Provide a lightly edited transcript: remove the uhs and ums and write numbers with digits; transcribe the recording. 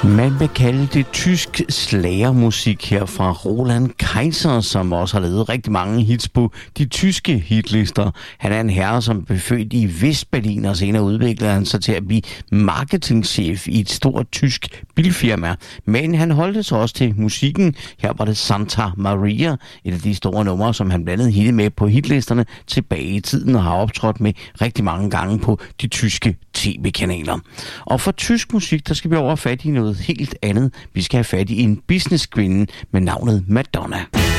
Man vil kalde det tysk slagermusik her fra Roland Kaiser, som også har lavet rigtig mange hits på de tyske hitlister. Han er en herre, som blev født i Vestberlin, og senere udviklede han sig til at blive marketingchef i et stort tysk bilfirma. Men han holdte sig også til musikken. Her var det Santa Maria, et af de store numre, som han blandt andet hittede med på hitlisterne tilbage i tiden og har optrådt med rigtig mange gange på de tyske tv-kanaler. Og for tysk musik, der skal vi over fat i noget helt andet. Vi skal have fat i en businesskvinde med navnet Madonna.